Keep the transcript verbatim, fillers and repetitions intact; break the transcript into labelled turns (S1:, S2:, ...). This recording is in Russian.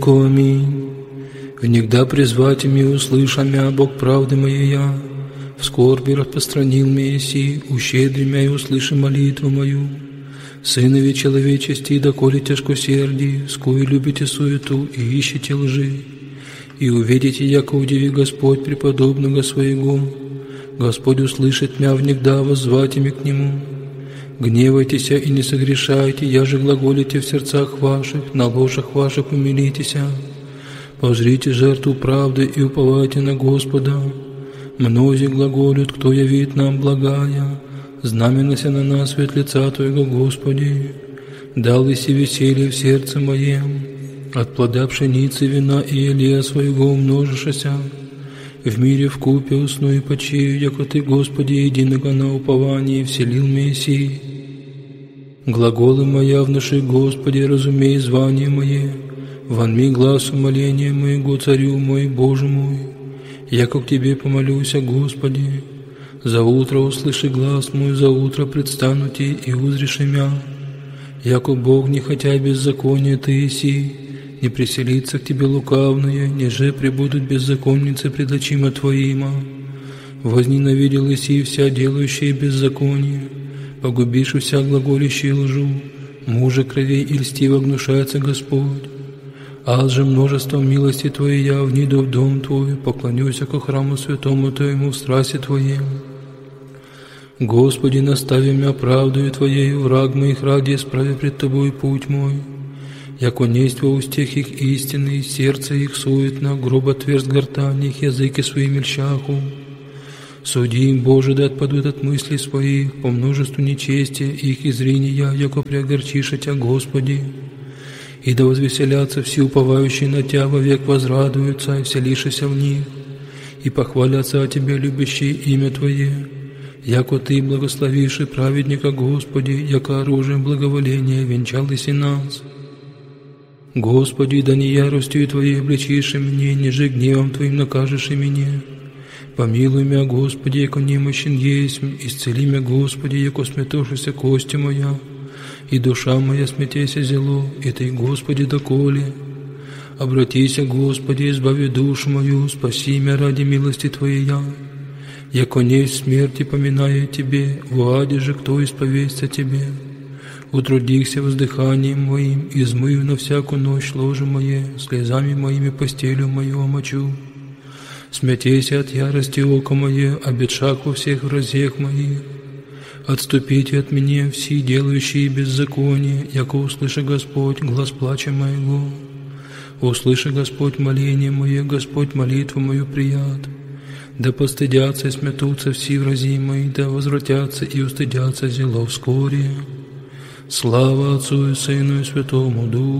S1: Аминь. Внегда призвать ими услыша мя, Бог правды моей я, в скорби распространил Месси, ущедри мя и услыши молитву мою. Сынови человечести, доколе тяжкосердии, скую любите суету и ищете лжи, и увидите, яко удиви Господь преподобного своего. Господь услышит мя внегда, воззвать ими к Нему. Гневайтеся и не согрешайте, я же глаголите в сердцах ваших, на ложах ваших умилитеся. Позрите жертву правды и уповайте на Господа. Мнози глаголют, кто явит нам благая, знаменася на нас свет лица Твоего, Господи. Дал иси веселье в сердце моем, от плода пшеницы, вина и елея своего умножишася. В мире вкупе усну и почию, яко Ты, Господи, единого на уповании вселил Мессии. Глаголы моя внуши, Господи, разумей звание мое, вонми глаз умоления моего, Царю мой, Боже мой. Яко к Тебе помолюся, Господи, за утро услыши глаз мой, за утро предстану Ти и узреши мя. Яко Бог, не хотя беззакония Ты иси, не приселится к Тебе лукавное, неже пребудут беззаконницы пред очима Твоима. Возненавидел иси вся делающие беззаконие, погубишь вся глаголящие лжу, мужа кровей и льстиво гнушается Господь. Аз же множеством милости Твоей я вниду в дом Твой, поклонюсь ко храму святому Твоему в страсти Твоем. Господи, настави мя правдою Твоею, враг моих ради исправи пред Тобой путь мой. Яко несть во устех их истины, сердце их суетно, гроб отверст гортань их, языки свои мельчаху. Суди им, Боже, да отпадут от мыслей своих, по множеству нечестия их и зрения, яко приогорчиша Тя, Господи. И да возвеселятся все уповающие на Тя, вовек возрадуются и вселишися в них, и похвалятся о Тебе, любящие имя Твое. Яко Ты, благословивший праведника, Господи, яко оружием благоволения венчал иси нас. Господи, да не яростью Твоей обличишь мне, ниже гневом Твоим накажешь и меня. Помилуй мя, Господи, яко немощен есмь, исцели мя, Господи, яко сметошися кости моя, и душа моя смятеся зело, и Ты, Господи, доколе. Обратися, Господи, избави душу мою, спаси мя ради милости Твоей я. Яко несть смерти поминая Тебе, в аде же кто исповестся Тебе. Утрудихся воздыханием моим, измыв на всякую ночь ложе мое, слезами моими постелью мою омочу. Смятейся от ярости око мое, обетшак во всех вразех моих. Отступите от меня все делающие беззаконие, яко услыши Господь глас плача моего. Услыши Господь моление мое, Господь молитву мою прият. Да постыдятся и смятутся все врази мои, да возвратятся и устыдятся зело вскоре. Слава Отцу и Сыну и Святому Духу.